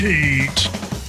Heat.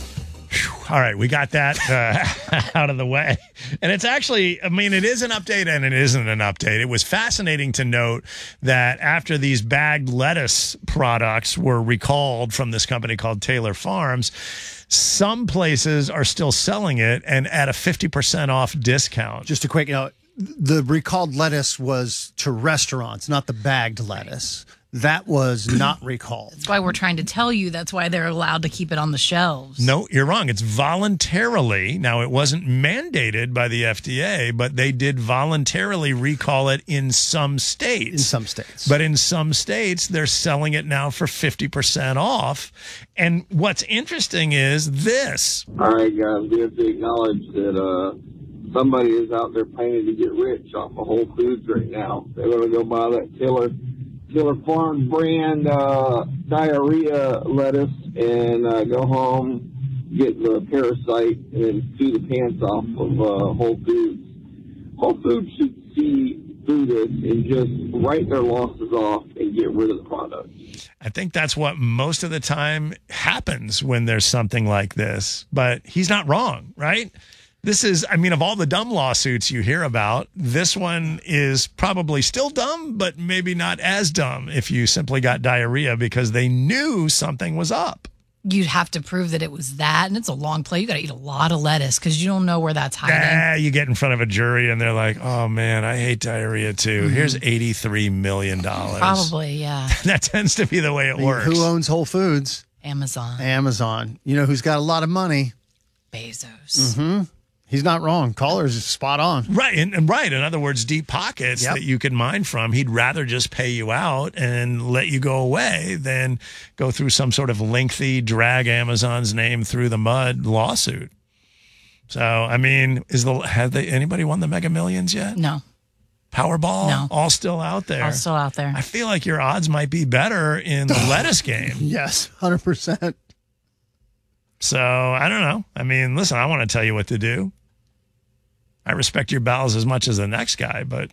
All right, we got that out of the way. And it's actually, I mean, it is an update and it isn't an update. It was fascinating to note that after these bagged lettuce products were recalled from this company called Taylor Farms, some places are still selling it and at a 50% off discount. Just a quick note, the recalled lettuce was to restaurants, not the bagged lettuce. That was not recalled. That's why we're trying to tell you that's why they're allowed to keep it on the shelves. No, you're wrong. It's voluntarily. Now, it wasn't mandated by the FDA, but they did voluntarily recall it in some states. In some states. But in some states, they're selling it now for 50% off. And what's interesting is this. All right, guys, we have to acknowledge that somebody is out there planning to get rich off of Whole Foods right now. They're going to go buy that Taylor Farm brand diarrhea lettuce and go home, get the parasite, and then sue the pants off of Whole Foods. Whole Foods should see through this and just write their losses off and get rid of the product. I think that's what most of the time happens when there's something like this. But he's not wrong, right? This is, I mean, of all the dumb lawsuits you hear about, this one is probably still dumb, but maybe not as dumb if you simply got diarrhea because they knew something was up. You'd have to prove that it was that, and it's a long play. You got to eat a lot of lettuce because you don't know where that's hiding. You get in front of a jury and they're like, oh man, I hate diarrhea too. Here's $83 million. Probably, yeah. That tends to be the way it works. Who owns Whole Foods? Amazon. You know who's got a lot of money? Bezos. Mm-hmm. He's not wrong. Caller's spot on. Right. And right. In other words, deep pockets that you can mine from. He'd rather just pay you out and let you go away than go through some sort of lengthy drag Amazon's name through the mud lawsuit. So, I mean, anybody won the Mega Millions yet? No. Powerball? No. All still out there. All still out there. I feel like your odds might be better in the lettuce game. Yes, 100%. So, I don't know. I mean, listen, I want to tell you what to do. I respect your bowels as much as the next guy, but...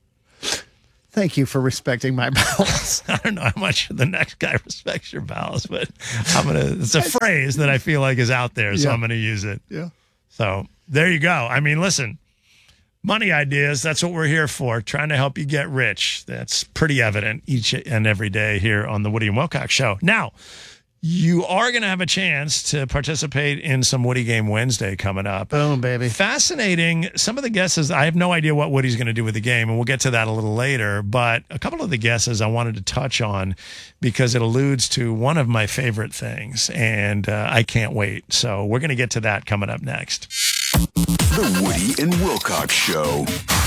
Thank you for respecting my bowels. I don't know how much the next guy respects your bowels, but it's a phrase that I feel like is out there, so I'm going to use it. Yeah. So there you go. I mean, listen, money ideas, that's what we're here for, trying to help you get rich. That's pretty evident each and every day here on the Woody and Wilcox Show. Now, you are going to have a chance to participate in some Woody Game Wednesday coming up. Boom, baby. Fascinating. Some of the guesses, I have no idea what Woody's going to do with the game, and we'll get to that a little later. But a couple of the guesses I wanted to touch on because it alludes to one of my favorite things, and I can't wait. So we're going to get to that coming up next. The Woody and Wilcox Show.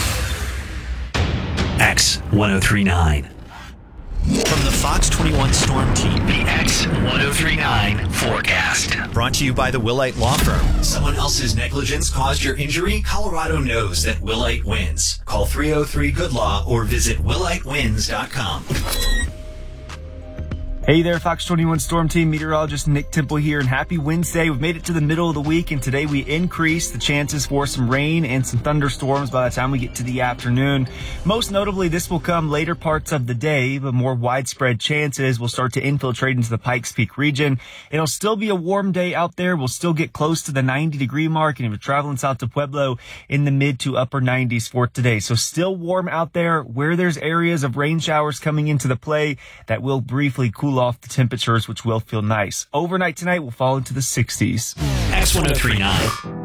X1039. From the Fox 21 Storm Team, the X1039 forecast. Brought to you by the Willite Law Firm. Someone else's negligence caused your injury? Colorado knows that Willite wins. Call 303-GOOD-LAW or visit willitewins.com. Hey there, Fox 21 Storm Team meteorologist Nick Temple here, and happy Wednesday. We've made it to the middle of the week, and today we increase the chances for some rain and some thunderstorms by the time we get to the afternoon. Most notably, this will come later parts of the day, but more widespread chances will start to infiltrate into the Pikes Peak region. It'll still be a warm day out there. We'll still get close to the 90-degree mark, and if you're traveling south to Pueblo, in the mid to upper 90s for today. So still warm out there. Where there's areas of rain showers coming into the play, that will briefly cool off the temperatures, which will feel nice. Overnight tonight will fall into the 60s. X1039.